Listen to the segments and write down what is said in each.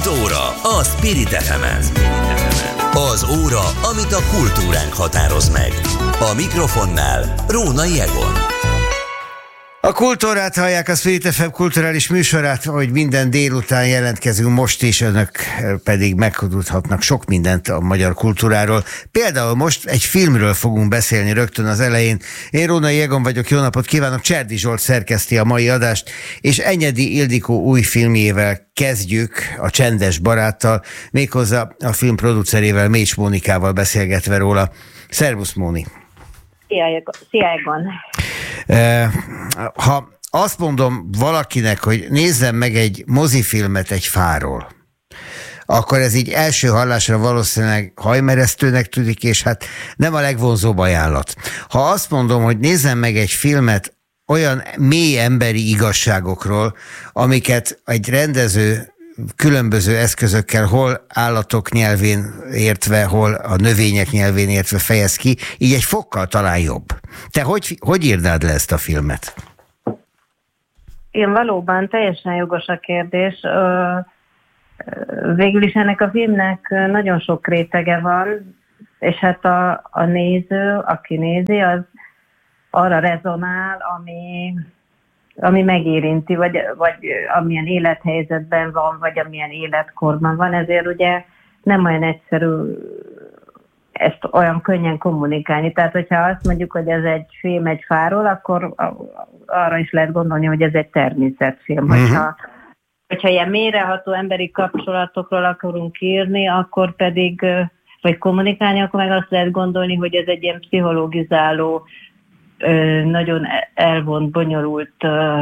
Kultóra a Spirit FM-en. Az óra, amit a kultúránk határoz meg. A mikrofonnál Rónai Egon. A Kultúrát hallják, a Spirit FM kulturális műsorát, hogy minden délután jelentkezünk most is, önök pedig megtudhatnak sok mindent a magyar kultúráról. Például most egy filmről fogunk beszélni rögtön az elején. Én Rónai Egon vagyok, jó napot kívánok, Cserdi Zsolt szerkeszti a mai adást, és Enyedi Ildikó új filmjével kezdjük, A csendes baráttal, méghozzá a film producerével, Mécs Mónikával beszélgetve róla. Szervusz, Móni! Szia, Egon! Ha azt mondom valakinek, hogy nézzem meg egy mozifilmet egy fáról, akkor ez így első hallásra valószínűleg hajmeresztőnek tűnik, és hát nem a legvonzóbb ajánlat. Ha azt mondom, hogy nézzem meg egy filmet olyan mély emberi igazságokról, amiket egy rendező különböző eszközökkel, hol állatok nyelvén értve, hol a növények nyelvén értve fejez ki, így egy fokkal talán jobb. Te hogy írnád le ezt a filmet? Igen, valóban teljesen jogos a kérdés. Végül is ennek a filmnek nagyon sok rétege van, és hát a néző, aki nézi, az arra rezonál, ami megérinti, vagy amilyen élethelyzetben van, vagy amilyen életkorban van, ezért ugye nem olyan egyszerű ezt olyan könnyen kommunikálni. Tehát, hogyha azt mondjuk, hogy ez egy film egy fáról, akkor arra is lehet gondolni, hogy ez egy természetfilm. Hogyha ilyen mélyreható emberi kapcsolatokról akarunk írni, akkor pedig, vagy kommunikálni, akkor meg azt lehet gondolni, hogy ez egy ilyen pszichológizáló, nagyon elvont, bonyolult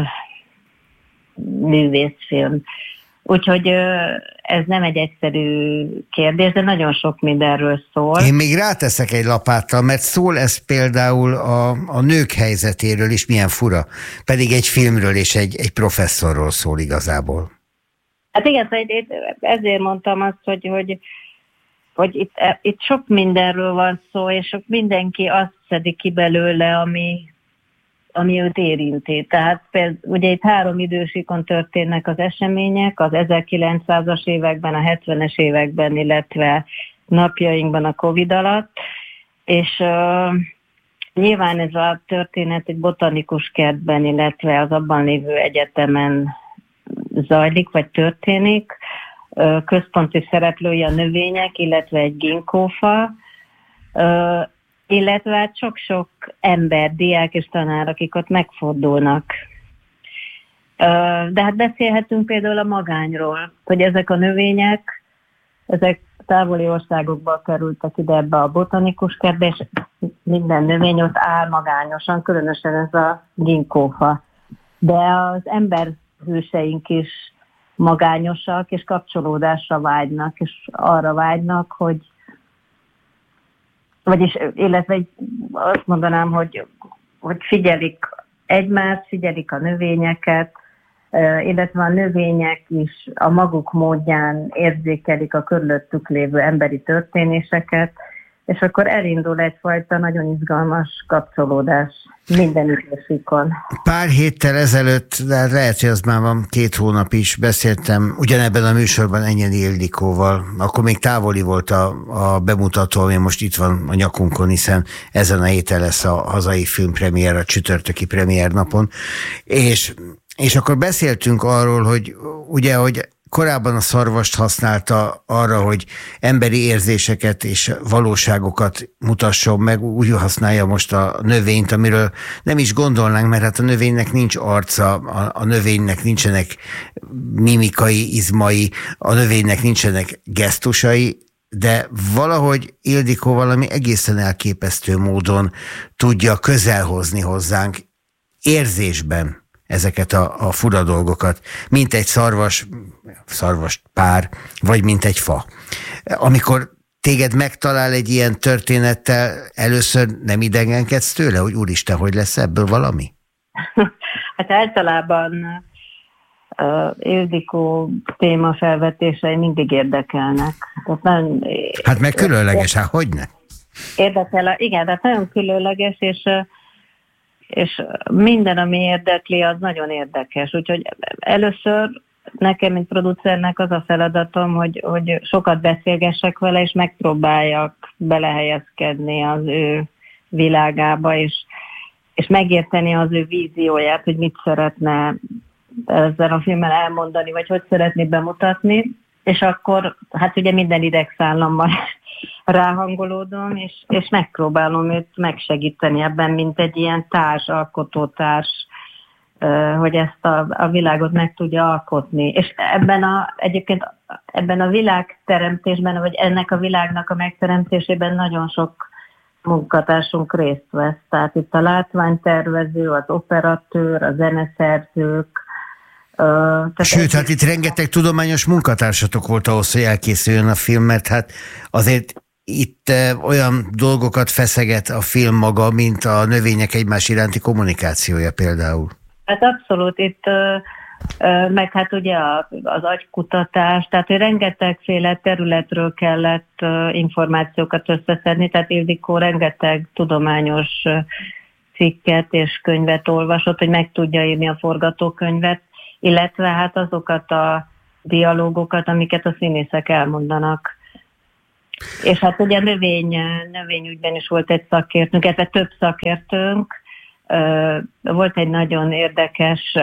művészfilm. Úgyhogy ez nem egy egyszerű kérdés, de nagyon sok mindenről szól. Én még ráteszek egy lapáttal, mert szól ez például a nők helyzetéről is, milyen fura. Pedig egy filmről és egy professzorról szól igazából. Hát igen, ezért mondtam azt, hogy itt sok mindenről van szó, és sok mindenki azt szedi ki belőle, ami őt érinti. Tehát például ugye itt 3 idősíkon történnek az események, az 1900-as években, a 70-es években, illetve napjainkban a Covid alatt, és nyilván ez a történet egy botanikus kertben, illetve az abban lévő egyetemen zajlik, vagy történik. Központi szereplői a növények, illetve egy ginkófa, illetve hát sok-sok ember, diák és tanár, akik ott megfordulnak. De hát beszélhetünk például a magányról, hogy ezek a növények, ezek távoli országokból kerültek ide ebbe a botanikus kertbe, és minden növény ott áll magányosan, különösen ez a ginkófa. De az emberhőseink is magányosak, és kapcsolódásra vágynak, és arra vágynak, illetve azt mondanám, hogy figyelik egymást, figyelik a növényeket, illetve a növények is a maguk módján érzékelik a körülöttük lévő emberi történéseket, és akkor elindul egyfajta nagyon izgalmas kapcsolódás minden időszakon. Pár héttel ezelőtt, de lehet, hogy az már van 2 hónap is, beszéltem ugyanebben a műsorban Enyedi Ildikóval. Akkor még távoli volt a bemutató, ami most itt van a nyakunkon, hiszen ezen a héten lesz a hazai filmpremiér, a csütörtöki premier napon. És akkor beszéltünk arról, hogy ugye, hogy korábban a szarvast használta arra, hogy emberi érzéseket és valóságokat mutasson meg, úgy használja most a növényt, amiről nem is gondolnánk, mert hát a növénynek nincs arca, a növénynek nincsenek mimikai, izmai, a növénynek nincsenek gesztusai, de valahogy Ildikó valami egészen elképesztő módon tudja közelhozni hozzánk érzésben ezeket a fura dolgokat, mint egy szarvas pár, vagy mint egy fa. Amikor téged megtalál egy ilyen történettel, először nem idegenkedsz tőle, hogy úristen, hogy lesz ebből valami? Hát általában Ildikó témafelvetései mindig érdekelnek. Hát meg különleges, hát hogyne? Érdekel, igen, tehát nagyon különleges, és minden, ami érdekli, az nagyon érdekes. Úgyhogy először nekem, mint producernek az a feladatom, hogy sokat beszélgessek vele, és megpróbáljak belehelyezkedni az ő világába, és megérteni az ő vízióját, hogy mit szeretne ezzel a filmmel elmondani, vagy hogy szeretné bemutatni, és akkor hát ugye minden idegszállammal ráhangolódom, és megpróbálom őt megsegíteni ebben, mint egy ilyen alkotótárs, hogy ezt a világot meg tudja alkotni. És egyébként ebben a világteremtésben, vagy ennek a világnak a megteremtésében nagyon sok munkatársunk részt vesz. Tehát itt a látványtervező, az operatőr, a zeneszerzők. Sőt, hát itt rengeteg tudományos munkatársatok volt ahhoz, hogy elkészüljön a film, mert hát azért itt olyan dolgokat feszeget a film maga, mint a növények egymás iránti kommunikációja például. Hát abszolút, itt meg hát ugye az agykutatás, tehát hogy rengetegféle területről kellett információkat összeszedni, tehát Ildikó rengeteg tudományos cikket és könyvet olvasott, hogy meg tudja írni a forgatókönyvet, illetve hát azokat a dialógokat, amiket a színészek elmondanak. És hát ugye növényügyben is volt egy szakértőnk, illetve több szakértőnk. Volt egy nagyon érdekes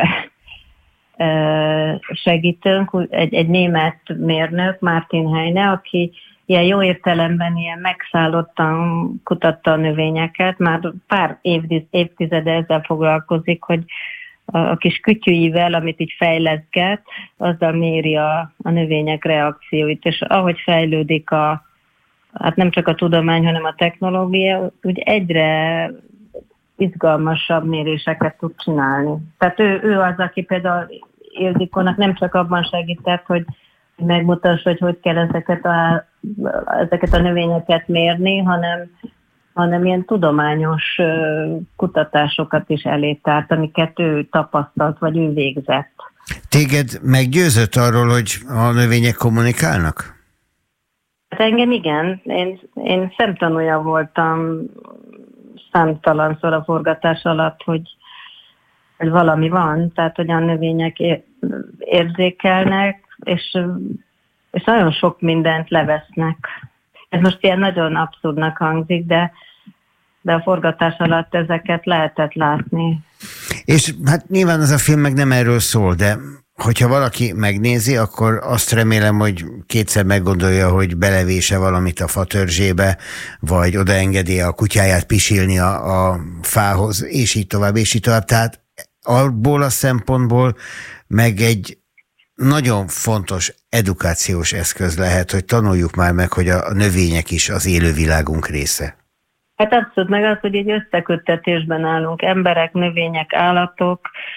segítőnk, egy német mérnök, Martin Heine, aki ilyen jó értelemben ilyen megszállottan kutatta a növényeket, már pár évtizede ezzel foglalkozik, hogy a kis kütyűivel, amit így fejleszget, azzal méri a növények reakcióit, és ahogy fejlődik hát nem csak a tudomány, hanem a technológia, úgy egyre izgalmasabb méréseket tud csinálni. Tehát ő az, aki például Ildikónak nem csak abban segített, hogy megmutassa, hogy kell ezeket a növényeket mérni, hanem ilyen tudományos kutatásokat is elétárt, amiket ő tapasztalt, vagy ő végzett. Téged meggyőzött arról, hogy a növények kommunikálnak? Hát engem igen. Én szemtanúja voltam számtalanszor a forgatás alatt, hogy valami van, tehát hogy a növények érzékelnek, és nagyon sok mindent levesznek. Ez most ilyen nagyon abszurdnak hangzik, de a forgatás alatt ezeket lehetett látni. És hát nyilván az a film meg nem erről szól, de hogyha valaki megnézi, akkor azt remélem, hogy kétszer meggondolja, hogy belevése valamit a fatörzsébe, vagy odaengedi a kutyáját pisilni a fához, és így tovább, és így tovább. Tehát abból a szempontból meg egy nagyon fontos edukációs eszköz lehet, hogy tanuljuk már meg, hogy a növények is az élővilágunk része. Hát abszolút, meg az, hogy egy összeköttetésben állunk, emberek, növények, állatok,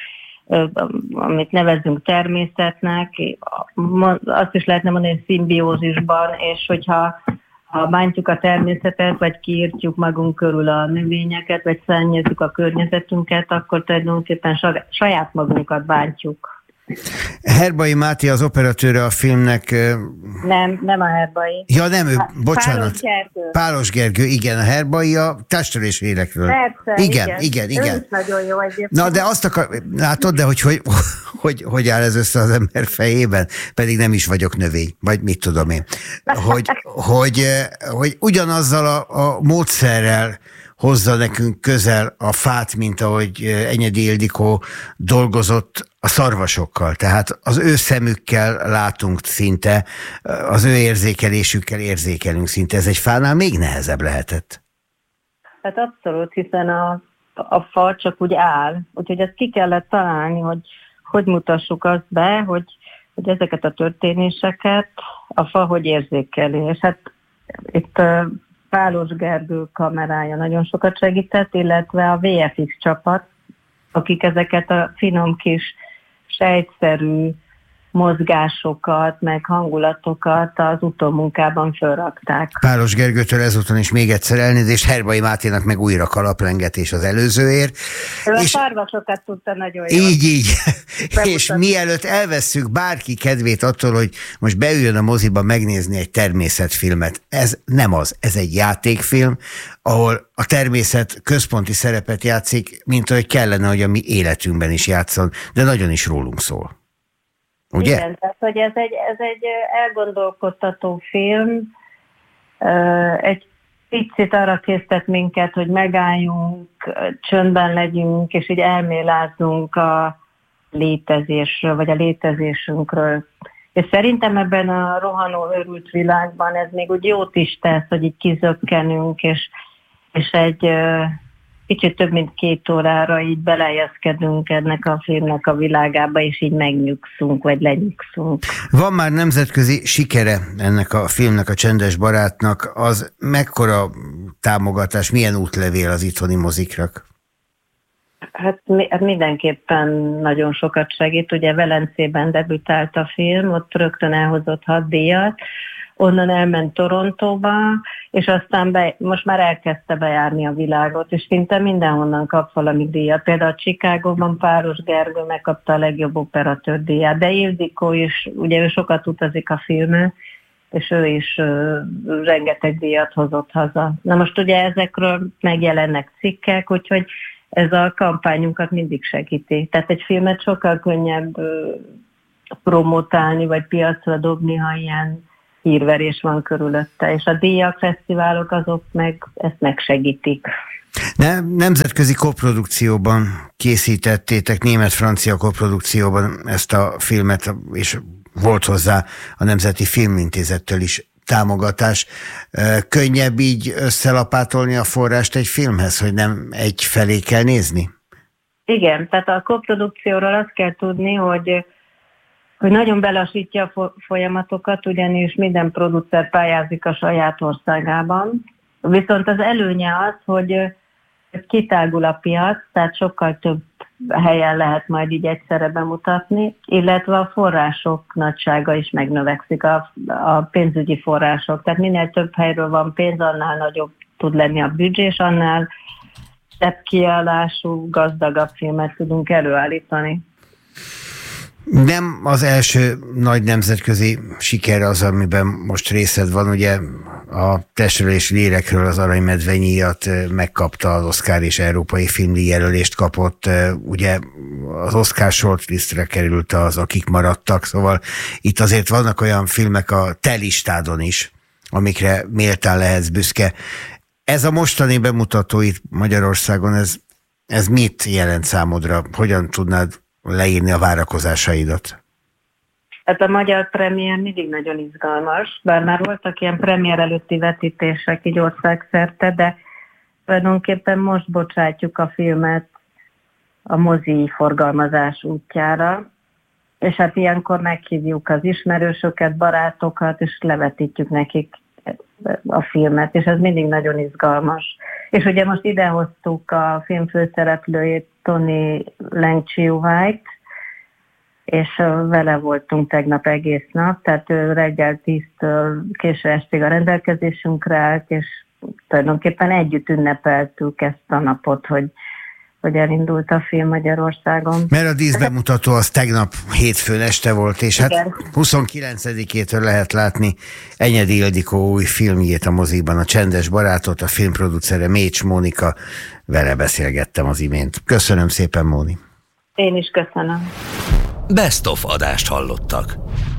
amit nevezünk természetnek, azt is lehetne mondani, hogy szimbiózisban, és hogyha bántjuk a természetet, vagy kiírtjuk magunk körül a növényeket, vagy szennyezzük a környezetünket, akkor tulajdonképpen saját magunkat bántjuk. Herbai Máté az operatőre a filmnek. Nem a Herbai. Ja, nem, ő, bocsánat. Pálos Gergő. Pálos Gergő, igen, a Herbai a testtörés lélekről. Persze, igen. Ő is nagyon jó egyébként. Na, de azt látod, de hogy áll ez össze az ember fejében? Pedig nem is vagyok növény, vagy mit tudom én. Hogy ugyanazzal a módszerrel hozza nekünk közel a fát, mint ahogy Enyedi Ildikó dolgozott a szarvasokkal. Tehát az ő szemükkel látunk szinte, az ő érzékelésükkel érzékelünk szinte. Ez egy fánál még nehezebb lehetett. Hát abszolút, hiszen a fa csak úgy áll. Úgyhogy ezt ki kellett találni, hogy mutassuk azt be, hogy ezeket a történéseket a fa hogy érzékeli. És hát itt Pálos Gergő kamerája nagyon sokat segített, illetve a VFX csapat, akik ezeket a finom kis sejtszerű mozgásokat, meg hangulatokat az utómunkában fölrakták. Pálos Gergőtől ezúton is még egyszer elnézést, Herbai Máténak meg újra kalaprengetés az előzőért. Ő a szarvasokat tudta nagyon jól. Így. És mielőtt elvesszük bárki kedvét attól, hogy most beüljön a moziba megnézni egy természetfilmet, ez nem az, ez egy játékfilm, ahol a természet központi szerepet játszik, mint ahogy kellene, hogy a mi életünkben is játszon, de nagyon is rólunk szól. Ugye? Igen, tehát hogy ez egy elgondolkodtató film, egy picit arra késztet minket, hogy megálljunk, csöndben legyünk, és így elmélázzunk a létezésről, vagy a létezésünkről. És szerintem ebben a rohanó őrült világban ez még úgy jót is tesz, hogy így kizökkenünk, és egy kicsit több mint 2 órára így belejeszkedünk ennek a filmnek a világába, és így megnyugszunk, vagy lenyugszunk. Van már nemzetközi sikere ennek a filmnek, a Csendes barátnak, az mekkora támogatás, milyen útlevél az itthoni moziknak? Hát mindenképpen nagyon sokat segít. Ugye Velencében debütált a film, ott rögtön elhozott 6 díjat, onnan elment Torontóba, és aztán most már elkezdte bejárni a világot, és szinte mindenhonnan kap valami díjat. Például Chicagóban Páros Gergő megkapta a legjobb operatőr díját, de Ildikó is, ugye ő sokat utazik a filmen, és ő is rengeteg díjat hozott haza. Na most ugye ezekről megjelennek cikkek, úgyhogy ez a kampányunkat mindig segíti. Tehát egy filmet sokkal könnyebb promotálni, vagy piacra dobni, ha ilyen hírverés van körülötte, és a díjak, fesztiválok azok meg ezt megsegítik. Nemzetközi koprodukcióban készítettétek, német-francia koprodukcióban ezt a filmet, és volt hozzá a Nemzeti Filmintézettől is támogatás. Könnyebb így összelapátolni a forrást egy filmhez, hogy nem egy felé kell nézni? Igen, tehát a koprodukcióról azt kell tudni, hogy nagyon belassítja a folyamatokat, ugyanis minden producer pályázik a saját országában. Viszont az előnye az, hogy kitágul a piac, tehát sokkal több helyen lehet majd így egyszerre bemutatni, illetve a források nagysága is megnövekszik, a pénzügyi források. Tehát minél több helyről van pénz, annál nagyobb tud lenni a büdzsé, és annál szebb kiállású, gazdagabb filmet tudunk előállítani. Nem az első nagy nemzetközi siker az, amiben most részed van, ugye a Testről és lélekről az Arany Medve-díjat megkapta, az Oscar és Európai Filmdíj jelölést kapott, ugye az Oscar shortlistre került az Akik maradtak, szóval itt azért vannak olyan filmek a te listádon is, amikre méltán lehetsz büszke. Ez a mostani bemutató itt Magyarországon, ez mit jelent számodra? Hogyan tudnád leírni a várakozásaidat? Hát a magyar premier mindig nagyon izgalmas, bár már voltak ilyen premier előtti vetítések így országszerte, de tulajdonképpen most bocsátjuk a filmet a mozi forgalmazás útjára, és hát ilyenkor meghívjuk az ismerősöket, barátokat, és levetítjük nekik a filmet, és ez mindig nagyon izgalmas. És ugye most idehoztuk a film főszereplőjét, Tony Leung-Chiu-Wait, és vele voltunk tegnap egész nap, tehát ő reggel 10-től késő estig a rendelkezésünkre állt, és tulajdonképpen együtt ünnepeltük ezt a napot, hogy elindult a film Magyarországon. Mert a díszbemutató az tegnap hétfőn este volt, és hát 29-től lehet látni Enyedi Ildikó új filmjét a mozikban, a Csendes barátot, a filmproducere Mécs Mónika, vele beszélgettem az imént. Köszönöm szépen, Móni. Én is köszönöm. Best of adást hallottak.